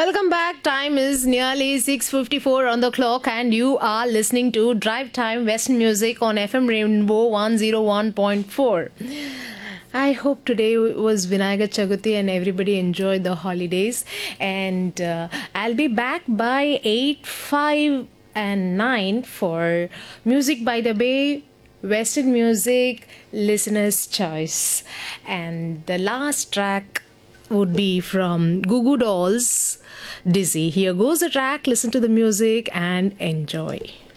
Welcome back. Time is nearly 6:54 on the clock and you are listening to Drive Time Western Music on FM Rainbow 101.4. I hope today was Vinayaga Chaguthi and everybody enjoyed the holidays. And I'll be back by 8, 5 and 9 for Music by the Bay, Western Music, Listener's Choice. And the last track would be from Goo Goo Dolls, Dizzy. Here goes the track, listen to the music and enjoy.